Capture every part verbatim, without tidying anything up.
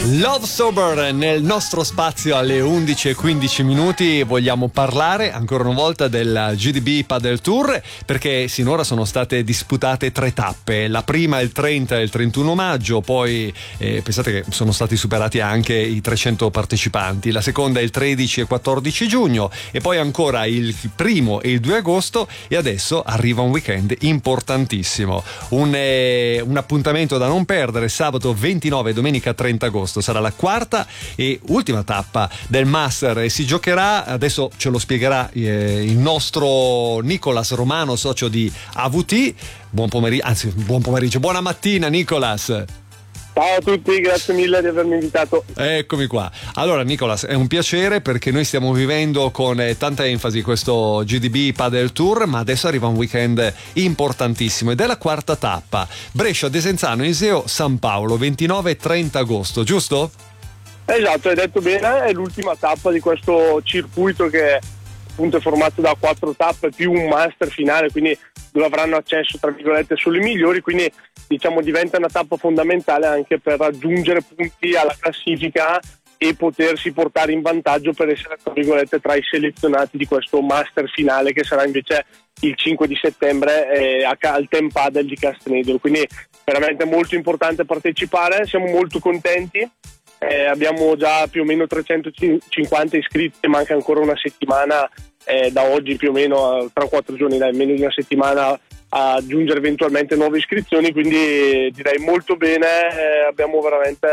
Love Sober nel nostro spazio alle undici e quindici minuti. Vogliamo parlare ancora una volta del G D B Padel Tour, perché sinora sono state disputate tre tappe. La prima il trenta e il trentuno maggio, poi eh, pensate che sono stati superati anche i trecento partecipanti. La seconda il tredici e quattordici giugno, e poi ancora il primo e il due agosto, e adesso arriva un weekend importantissimo, un, eh, un appuntamento da non perdere. Sabato ventinove e domenica trenta agosto sarà la quarta e ultima tappa del Master, e si giocherà, adesso ce lo spiegherà eh, il nostro Nicolas Romano, socio di A V T. Buon pomeriggio, anzi buon pomeriggio, buona mattina Nicolas. Ciao a tutti, grazie mille di avermi invitato. Eccomi qua. Allora Nicolas, è un piacere perché noi stiamo vivendo con eh, tanta enfasi questo G D B Padel Tour, ma adesso arriva un weekend importantissimo ed è la quarta tappa. Brescia, Desenzano, Iseo, San Paolo, ventinove e trenta agosto, giusto? Esatto, hai detto bene, è l'ultima tappa di questo circuito che appunto è formato da quattro tappe più un master finale, quindi dove avranno accesso tra virgolette solo i migliori, quindi diciamo diventa una tappa fondamentale anche per raggiungere punti alla classifica e potersi portare in vantaggio per essere tra virgolette tra i selezionati di questo master finale, che sarà invece il cinque di settembre eh, al Ten Padel di Castenedolo. Quindi veramente molto importante partecipare, siamo molto contenti. Eh, abbiamo già più o meno trecentocinquanta iscritti, manca ancora una settimana eh, da oggi, più o meno tra quattro giorni, dai, meno di una settimana a aggiungere eventualmente nuove iscrizioni, quindi direi molto bene. Eh, abbiamo veramente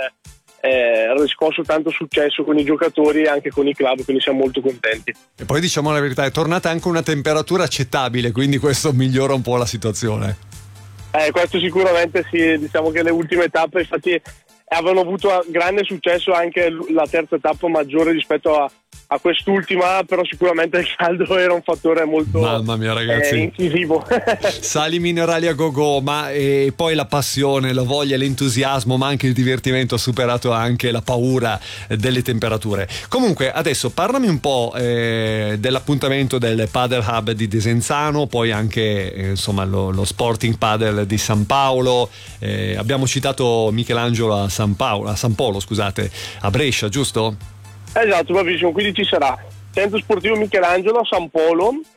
eh, riscosso tanto successo con i giocatori e anche con i club, quindi siamo molto contenti. E poi diciamo la verità, è tornata anche una temperatura accettabile, quindi questo migliora un po' la situazione. Eh, questo sicuramente sì, diciamo che le ultime tappe infatti avevano avuto grande successo, anche la terza tappa maggiore rispetto a, a quest'ultima, però sicuramente il caldo era un fattore molto Mamma mia, ragazzi. Eh, incisivo. Sali minerali a go-go, ma e poi la passione, la voglia, l'entusiasmo, ma anche il divertimento ha superato anche la paura delle temperature. Comunque adesso parlami un po' eh, dell'appuntamento del Padel Hub di Desenzano, poi anche eh, insomma lo, lo Sporting Padel di San Paolo. Eh, abbiamo citato Michelangelo a San Paolo, a San Polo, scusate, a Brescia, giusto? Esatto, bravissimo, quindi ci sarà Centro Sportivo Michelangelo a San Polo